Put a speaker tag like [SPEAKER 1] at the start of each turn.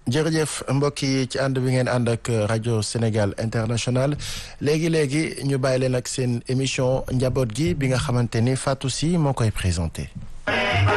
[SPEAKER 1] jërëjëf mbokk yi ci ànd bi ngeen ànd ak rajo Sénégal International léegi ñu bàyyi leen ak seen émission njaboot gi bi nga xamante ni Fatou Sy moo koy présenté.